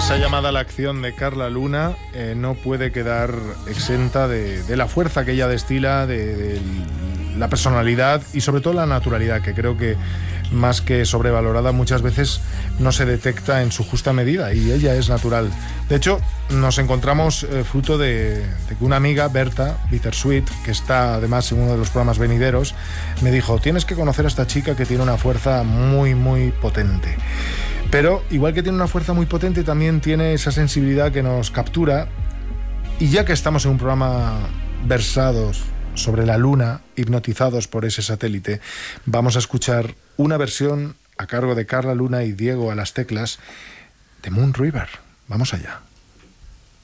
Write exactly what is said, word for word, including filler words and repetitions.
Esa llamada a la acción de Carla Luna eh, no puede quedar exenta de, de la fuerza que ella destila, de, de la personalidad y sobre todo la naturalidad, que creo que más que sobrevalorada muchas veces no se detecta en su justa medida, y ella es natural. De hecho, nos encontramos eh, fruto de, de que una amiga, Berta Bittersweet, que está además en uno de los programas venideros, me dijo: tienes que conocer a esta chica que tiene una fuerza muy muy potente. Pero igual que tiene una fuerza muy potente, también tiene esa sensibilidad que nos captura. Y ya que estamos en un programa versados sobre la luna, hipnotizados por ese satélite, vamos a escuchar una versión a cargo de Carla Luna y Diego a las teclas de Moon River. Vamos allá.